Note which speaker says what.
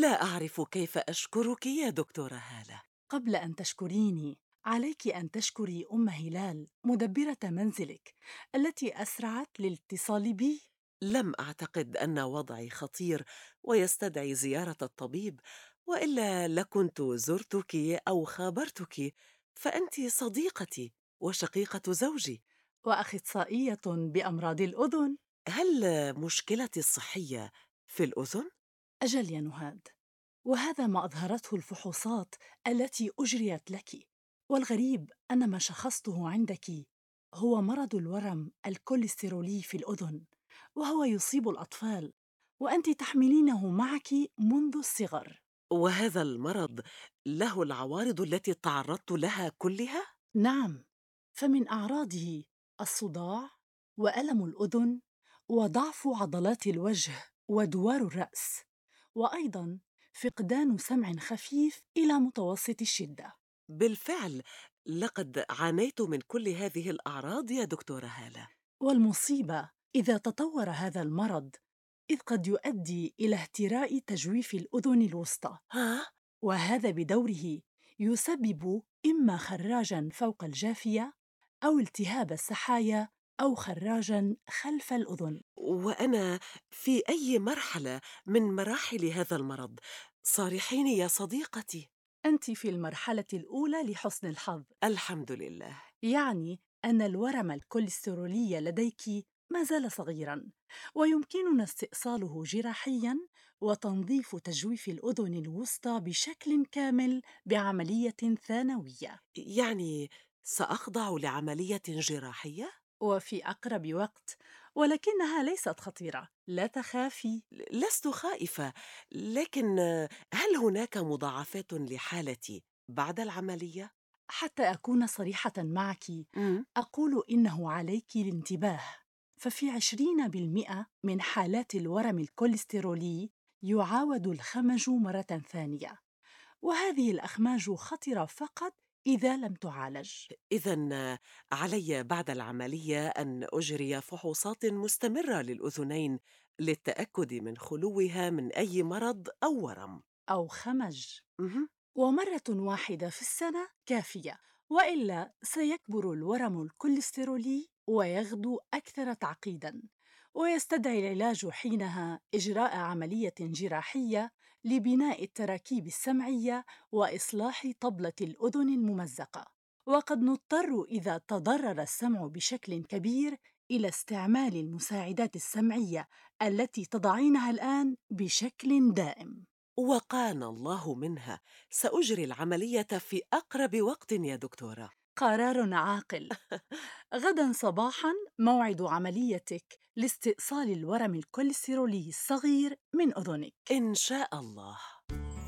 Speaker 1: لا أعرف كيف أشكرك يا دكتورة هالة.
Speaker 2: قبل أن تشكريني، عليك أن تشكري أم هلال مدبرة منزلك التي أسرعت للاتصال بي.
Speaker 1: لم أعتقد أن وضعي خطير ويستدعي زيارة الطبيب، وإلا لكنت زرتك أو خابرتك، فأنت صديقتي وشقيقة زوجي.
Speaker 2: وأخصائية بأمراض الأذن.
Speaker 1: هل مشكلتي الصحية في الأذن؟
Speaker 2: أجل يا نهاد، وهذا ما أظهرته الفحوصات التي أجريت لك. والغريب أن ما شخصته عندك هو مرض الورم الكوليسترولي في الأذن، وهو يصيب الأطفال، وأنت تحملينه معك منذ الصغر.
Speaker 1: وهذا المرض له العوارض التي تعرضت لها كلها؟
Speaker 2: نعم، فمن أعراضه الصداع وألم الأذن وضعف عضلات الوجه ودوار الرأس، وأيضاً فقدان سمع خفيف إلى متوسط الشدة.
Speaker 1: بالفعل، لقد عانيت من كل هذه الأعراض يا دكتورة هالة.
Speaker 2: والمصيبة إذا تطور هذا المرض، إذ قد يؤدي إلى اهتراء تجويف الأذن الوسطى،
Speaker 1: ها؟
Speaker 2: وهذا بدوره يسبب إما خراجاً فوق الجافية أو التهاب السحايا أو خراجاً خلف الأذن.
Speaker 1: وأنا في أي مرحلة من مراحل هذا المرض؟ صارحيني يا صديقتي.
Speaker 2: أنت في المرحلة الأولى لحسن الحظ،
Speaker 1: الحمد لله.
Speaker 2: يعني أن الورم الكوليسترولي لديك ما زال صغيراً، ويمكننا استئصاله جراحياً وتنظيف تجويف الأذن الوسطى بشكل كامل بعملية ثانوية.
Speaker 1: يعني سأخضع لعملية جراحية؟
Speaker 2: وفي أقرب وقت، ولكنها ليست خطيرة، لا تخافي.
Speaker 1: لست خائفة، لكن هل هناك مضاعفات لحالتي بعد العملية؟
Speaker 2: حتى أكون صريحة معك،
Speaker 1: مم.
Speaker 2: أقول إنه عليك الانتباه، ففي 20% من حالات الورم الكوليسترولي يعاود الخمج مرة ثانية، وهذه الأخماج خطرة فقط إذا لم تعالج.
Speaker 1: إذن علي بعد العملية أن أجري فحوصات مستمرة للأذنين للتأكد من خلوها من أي مرض أو ورم.
Speaker 2: أو خمج،
Speaker 1: مهم.
Speaker 2: ومرة واحدة في السنة كافية، وإلا سيكبر الورم الكوليسترولي ويغدو أكثر تعقيداً، ويستدعي العلاج حينها إجراء عملية جراحية لبناء التراكيب السمعية وإصلاح طبلة الأذن الممزقة. وقد نضطر إذا تضرر السمع بشكل كبير إلى استعمال المساعدات السمعية التي تضعينها الآن بشكل دائم.
Speaker 1: وقانا الله منها. سأجري العملية في أقرب وقت يا دكتورة.
Speaker 2: قرار عاقل. غداً صباحاً موعد عمليتك لاستئصال الورم الكوليسترولي الصغير من أذنك.
Speaker 1: إن شاء الله.